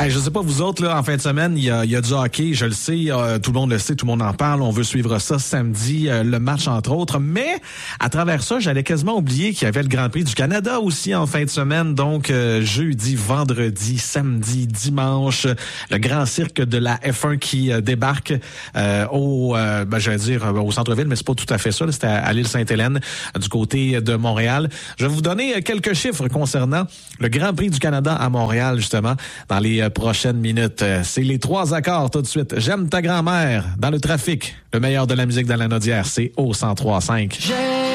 Hey, je sais pas, vous autres, là, en fin de semaine, il y a du hockey, je le sais, tout le monde le sait, tout le monde en parle, on veut suivre ça samedi, le match entre autres, mais à travers ça, j'allais quasiment oublier qu'il y avait le Grand Prix du Canada aussi en fin de semaine, donc jeudi, vendredi, samedi, dimanche, le grand cirque de la F1 qui débarque au centre-ville, mais c'est pas tout à fait ça, là, c'était à l'île Sainte-Hélène, du côté de Montréal. Je vais vous donner quelques chiffres concernant le Grand Prix du Canada à Montréal, justement, dans les prochaines minutes. C'est les 3 accords tout de suite. J'aime ta grand-mère dans le trafic. Le meilleur de la musique dans la Naudière, c'est au 103.5.